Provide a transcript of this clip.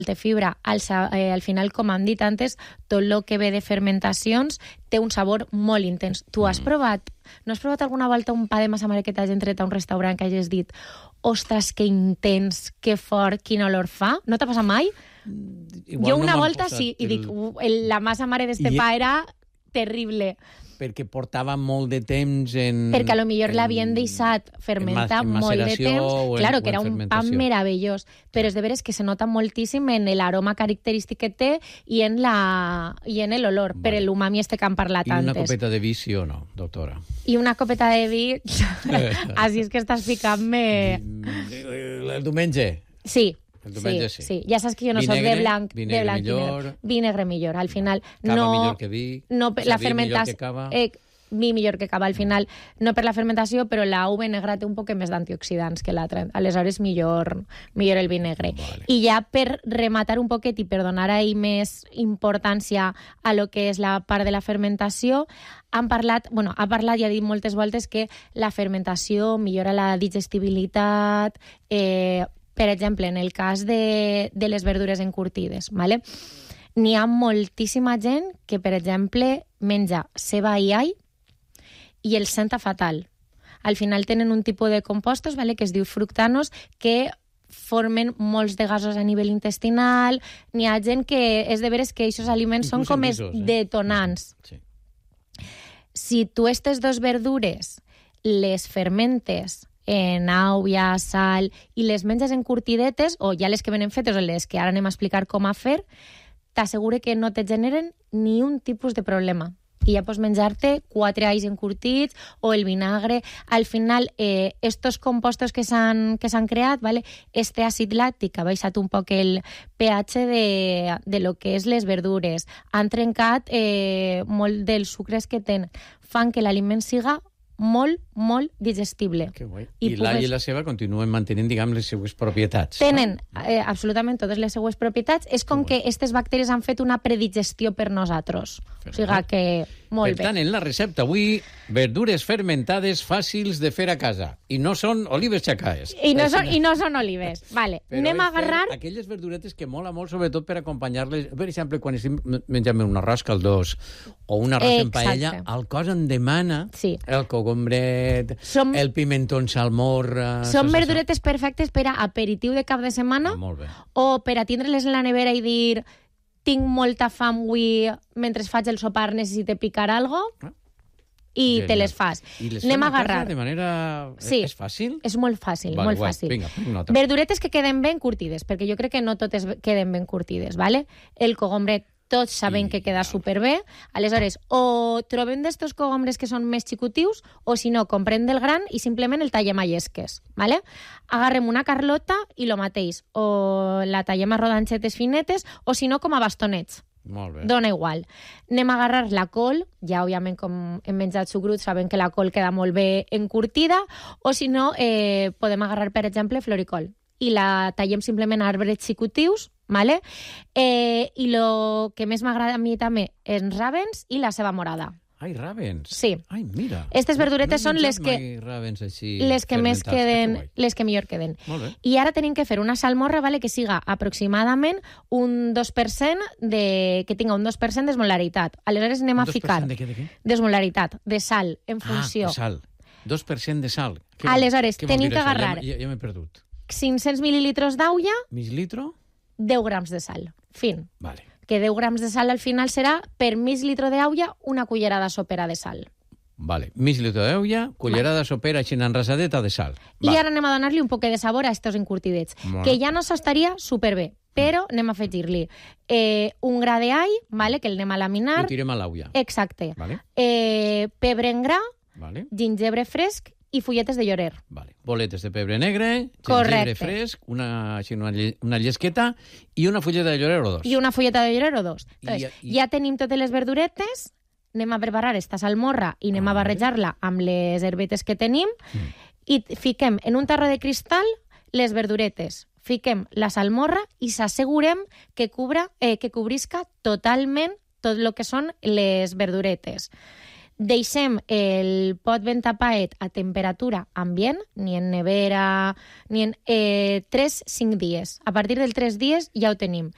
de fibra. Al final, com hem dit antes, tot el que ve de fermentacions té un sabor molt intens. Tu has provat, no has provat alguna volta un pa de massa mare que t'hagin tret a un restaurant que hagis dit ostres, que intens, que fort, quin olor fa? No t'ha passat mai? Jo una volta sí, i dic, la massa mare d'este pa era terrible. Perquè portava molt de temps en... Perquè potser l'havien deixat fermentar molt de temps. Claro, que era un pa meravellós. Però és de veres que se nota moltíssim en l'aroma característic que té i en l'olor, per l'umami este que hem parlat antes. I una copeta de vi, sí o no, doctora? I una copeta de vi... Així és que estàs ficant-me... El diumenge? Sí. Sí. Ja saps que jo no soc de blanc. Vi negre millor. Vi negre millor. Al final, cava millor que vi. La fermentació... Vi millor que cava. Al final, no per la fermentació, però la uva negra té un poc més d'antioxidants que l'altra. Aleshores, millor el vi negre. Vale. I ja per rematar un poquet i per donar ahí més importància a lo que és la part de la fermentació, ha parlat i ha dit moltes voltes que la fermentació millora la digestibilitat, per exemple, en el cas de les verdures encurtides, ¿vale? N'hi ha moltíssima gent que, per exemple, menja ceba i all i el senta fatal. Al final tenen un tipus de compostos, ¿vale?, que es diu fructanos, que formen molts de gasos a nivell intestinal. N'hi ha gent que és de veres que aquests aliments són com detonants. Sí. Si tu aquestes dos verdures les fermentes en aigua, sal, i les menges encurtidetes, o ja les que venen fetes o les que ara anem a explicar com a fer, t'asseguro que no te generen ni un tipus de problema. I ja pots menjar-te 4 alls encurtits o el vinagre. Al final, estos compostos que s'han creat, ¿vale?, este àcid làctic ha baixat un poc el pH de lo que és les verdures. Han trencat molt dels sucres que tenen. Fan que l'aliment siga molt, molt digestible. Que guai. I l'all i la ceba continuen mantenint, diguem, les seues propietats. Tenen absolutament totes les seues propietats. És com que aquestes bacteris han fet una predigestió per nosaltres. O sigui que molt bé. Per tant, en la recepta avui, verdures fermentades fàcils de fer a casa. I no són olives xacaes. I no són olives. Vale. Anem a agarrar... Aquelles verduretes que mola molt, sobretot per acompanyar-les. Per exemple, quan estem menjant un arròs caldós o un arròs en paella, el cos en demana el cogombret, el pimentó en salmorra... Són verduretes perfectes per a aperitiu de cap de setmana o per a tindre-les en la nevera i dir tinc molta fam avui, mentre faig el sopar necessite picar algo i te les fas. Anem a agarrar. De manera... És fàcil? És molt fàcil, molt fàcil. Vinga, nota. Verduretes que queden ben curtides, perquè jo crec que no totes queden ben curtides, ¿vale? El cogombret tots sabem que queda superbé. Aleshores, o trobem d'estos cogombres que són més xicutius, o si no, comprem del gran i simplement el tallem a llesques, ¿vale? Agarrem una carlota i lo mateix, o la tallem a rodanxetes finetes, o si no, com a bastonets. Molt bé. Dona igual. Anem a agarrar la col, ja òbviament com hem menjat sucrut sabem que la col queda molt bé encurtida, o si no, podem agarrar, per exemple, floricol i la tallem simplement a arbres xicutius, ¿vale? I el que més m'agrada a mi també és ràvens i la ceba morada. Ai, ràvens? Sí. Ai, mira. Aquestes verduretes són les que més queden, les que millor queden. Molt bé. I ara tenim que fer una salmorra, ¿vale?, que siga aproximadament un 2% que tinga un 2% d'esmolaritat. Aleshores anem a ficar... De què? D'esmolaritat, de sal, en funció. De sal. 2% de sal. Aleshores, tenim que agarrar... Ja m'he perdut. 500 mil·lilitres d'aigua... Mig litro? 10 grams de sal. Fin. Vale. Que 10 grams de sal al final serà, per mig litro d'aigua, una cullerada sopera de sal. Vale. Mig litro d'aigua, cullerada sopera així enrasadeta de sal. I ara anem a donar-li un poc de sabor a estos encurtidets, que ja no s'estaria superbé, però anem a afegir-li un gra d'all, ¿vale?, que el anem a laminar. Ho tirem a l'aigua. Exacte. Vale. Pebre en gra, vale, gingebre fresc i fulletes de llorer. Vale. Boletes de pebre negre, gingebre fresc, una llesqueta i una fulleta de llorer o dos. I una fulleta de llorer o dos. Entonces, ja tenim totes les verduretes, anem a preparar esta salmorra i anem a barrejar-la amb les herbetes que tenim i fiquem en un tarro de cristal les verduretes, fiquem la salmorra i s'assegurem que cobrisca totalment tot el que són les verduretes. Deixem el pot ben tapaet a temperatura ambient, ni en nevera, ni en 3-5 dies. A partir del 3 dies ja ho tenim.